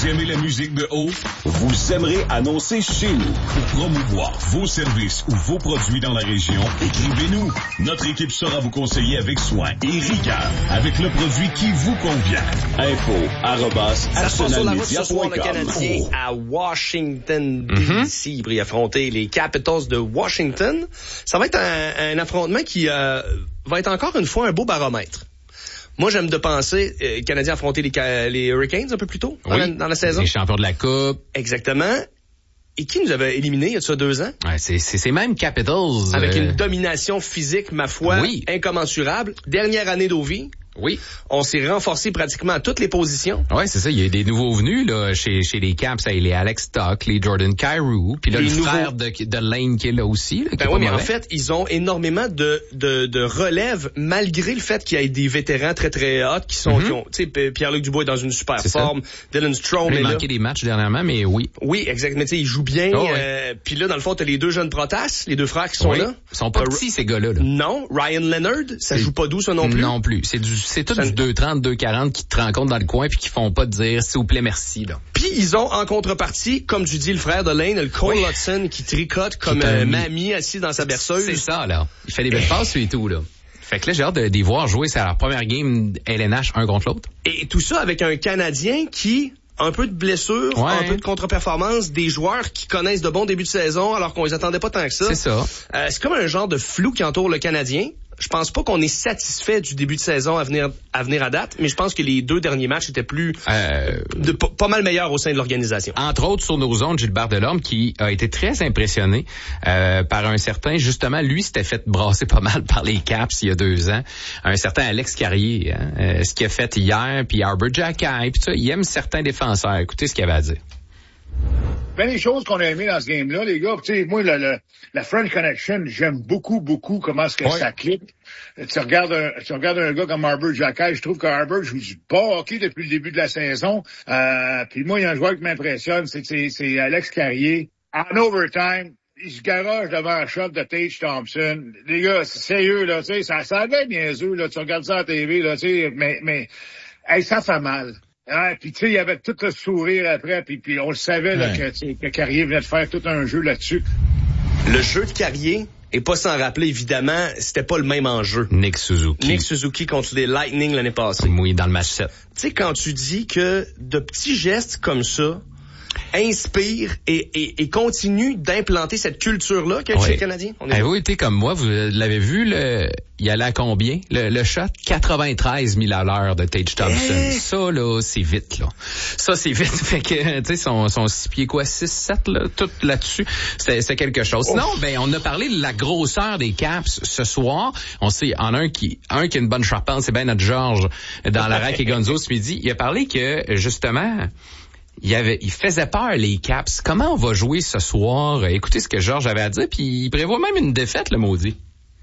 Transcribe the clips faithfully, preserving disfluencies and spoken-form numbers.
aimez la musique de haut? Vous aimerez annoncer chez nous. Pour promouvoir vos services ou vos produits dans la région, écrivez-nous. Notre équipe saura vous conseiller avec soin et rigueur, avec le produit qui vous convient. Info arobase arsenal media point com. Le Canadien à Washington, D C mm-hmm. pour y affronter les Capitals de Washington. Ça va être un, un affrontement qui euh, va être encore une fois un beau baromètre. Moi, j'aime de penser, euh, les Canadiens affronter les, les Hurricanes un peu plus tôt oui. dans, la, dans la saison. Les champions de la Coupe. Exactement. Et qui nous avait éliminés il y a ça deux ans? Ouais, c'est, c'est ces mêmes Capitals. Avec euh... une domination physique, ma foi, oui. incommensurable. Dernière année d'Ovi. Oui. On s'est renforcé pratiquement à toutes les positions. Ouais, c'est ça. Il y a des nouveaux venus, là, chez, chez les Caps. Il y a les Alex Stock, les Jordan Kyrou. Puis là, les le nouveaux... frère de, de Lane qui est là aussi, là, qui ben est oui, pas mais mauvais. En fait, ils ont énormément de, de, de relève, malgré le fait qu'il y ait des vétérans très, très hot qui sont, mm-hmm. qui ont, tu sais, Pierre-Luc Dubois est dans une super c'est forme. Ça. Dylan Strome est là. Il a manqué des matchs dernièrement, mais oui. Oui, exactement. Tu sais, il joue bien. Oh, euh, puis là, dans le fond, t'as les deux jeunes Protas, les deux frères qui sont oui. là. Ils sont pas petits, euh, ces gars-là, là. Non. Ryan Leonard, ça c'est... joue pas doux, ça non plus. Non plus. C'est du, c'est tout ça... du deux trente, deux quarante qui te rencontrent dans le coin puis qui font pas te dire s'il vous plaît merci là. Puis ils ont en contrepartie, comme tu dis, le frère de Lane, le Cole oui. Hudson qui tricote comme euh, mamie assis dans sa berceuse. C'est ça là. Il fait des belles passes et tout là. Fait que là j'ai hâte de les voir jouer, c'est leur première game L N H un contre l'autre. Et tout ça avec un Canadien qui un peu de blessures, ouais. un peu de contre-performance, des joueurs qui connaissent de bons débuts de saison alors qu'on les attendait pas tant que ça. C'est ça. Euh, c'est comme un genre de flou qui entoure le Canadien. Je pense pas qu'on est satisfait du début de saison à venir à venir à date, mais je pense que les deux derniers matchs étaient plus euh, de, p- pas mal meilleurs au sein de l'organisation. Entre autres sur nos zones, Gilbert Delorme qui a été très impressionné euh, par un certain, justement, lui s'était fait brasser pas mal par les Caps il y a deux ans, un certain Alex Carrier, hein, euh, ce qu'il a fait hier, puis Arbor Xhekaj, puis ça, il aime certains défenseurs. Écoutez ce qu'il avait à dire. Ben, les choses qu'on a aimées dans ce game-là, les gars, tu sais, moi, le, le, la French Connection, j'aime beaucoup, beaucoup comment est-ce que ouais. ça clique. Tu regardes un, tu regardes un gars comme Arbor Xhekaj, je trouve qu'Arbor joue du bon hockey depuis le début de la saison. Euh, puis moi, il y a un joueur qui m'impressionne, c'est, c'est, c'est Alex Carrier. En overtime, il se garage devant un shot de Tage Thompson. Les gars, c'est sérieux, là, tu sais, ça, ça avait niaiseux, là, tu regardes ça à la T V, là, tu sais, mais, mais, hey, ça fait mal. Ah, puis tu sais, il y avait tout le sourire après, puis puis on le savait là, ouais. que, que Carrier venait de faire tout un jeu là-dessus. Le jeu de Carrier, et pas sans rappeler, évidemment, c'était pas le même enjeu. Nick Suzuki. Nick Suzuki contre les Lightning l'année passée. Oui, dans le match sept. Tu sais, quand tu dis que de petits gestes comme ça inspire et, et, et continue d'implanter cette culture-là qu'il y a chez les Canadiens. Avez-vous été comme moi? Vous l'avez vu, le, il allait à combien? Le, le shot? quatre-vingt-treize mille à l'heure de Tage Thompson. Hey. Ça, là, c'est vite, là. Ça, c'est vite. Fait que, tu sais, son, son six pieds quoi, six sept, là, tout là-dessus. C'est, c'est quelque chose. Sinon, oh. ben, on a parlé de la grosseur des Caps ce soir. On sait, en un qui, un qui a une bonne charpente, c'est bien notre Georges dans la rack et Gonzo ce midi. Il a parlé que, justement, Il y avait, il faisait peur, les Caps. Comment on va jouer ce soir? Écoutez ce que Georges avait à dire, puis il prévoit même une défaite, le maudit.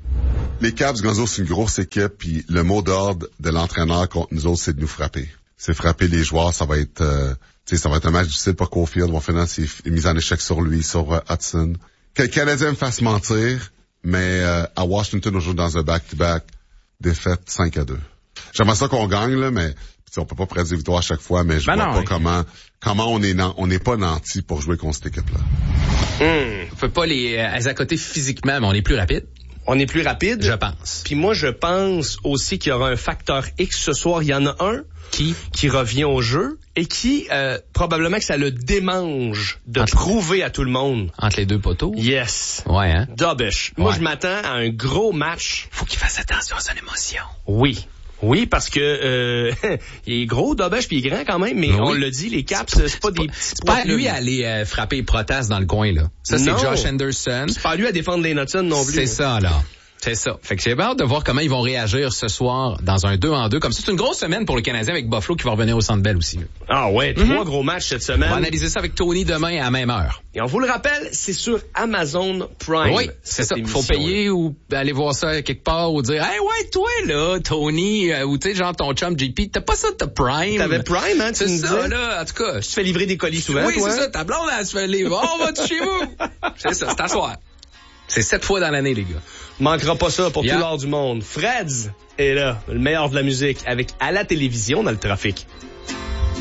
Les Caps, Gonzo, c'est une grosse équipe, puis le mot d'ordre de l'entraîneur contre nous autres, c'est de nous frapper. C'est frapper les joueurs, ça va être, euh, tu sais, ça va être un match difficile pour Caulfield. On va finir ses mises en échec sur lui, sur uh, Hudson. Que le Canadien me fasse mentir, mais euh, à Washington, on joue dans un back-to-back, défaite cinq à deux. J'aimerais ça qu'on gagne, là, mais on peut pas prédire victoire à chaque fois, mais je ben vois non, pas oui. comment comment on est nan, on n'est pas nanti pour jouer contre cette équipe-là. Hum, on peut pas les euh, accoter physiquement, mais on est plus rapide. On est plus rapide. Je pense. Puis moi, je pense aussi qu'il y aura un facteur X ce soir. Il y en a un qui qui revient au jeu et qui euh, probablement que ça le démange de entre prouver à tout le monde. Entre les deux poteaux. Yes. Ouais. Hein. Dobish. Moi, ouais. je m'attends à un gros match. Faut qu'il fasse attention à son émotion. Oui. Oui, parce que euh, il est gros, Dobish, puis il est grand quand même, mais oui. on le dit, les Caps, c'est, c'est pas des petits C'est pas lui à aller euh, frapper Protas dans le coin, là. Ça, c'est non. Josh Anderson. C'est pas lui à défendre les Hudson non plus. C'est ça, là. C'est ça. Fait que j'ai hâte de voir comment ils vont réagir ce soir dans un deux en deux. Comme ça, c'est une grosse semaine pour le Canadien avec Buffalo qui va revenir au Centre Bell aussi. Là. Ah ouais, trois mm-hmm. gros matchs cette semaine. On va analyser ça avec Tony demain à la même heure. Et on vous le rappelle, c'est sur Amazon Prime. Oui, c'est ça. Faut payer ou aller voir ça quelque part ou dire, hey ouais, toi là, Tony, euh, ou tu sais, genre ton chum J P, t'as pas ça de Prime. T'avais Prime, hein, tu c'est ça, disais? là, en tout cas. Tu te fais livrer des colis souvent, oui, toi? Oui, c'est ça. Ta blonde, elle se fait livrer. On va chez vous. C'est ça, c'est à soir. C'est sept fois dans l'année, les gars. Manquera pas ça pour yeah. tout l'art du monde. Freds est là, le meilleur de la musique, avec à la télévision dans le trafic.